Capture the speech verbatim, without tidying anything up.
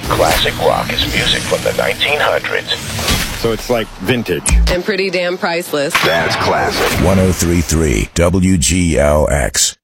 Classic rock is music from the nineteen hundreds. So it's like vintage. And pretty damn priceless. That's classic. one oh three point three W G L X.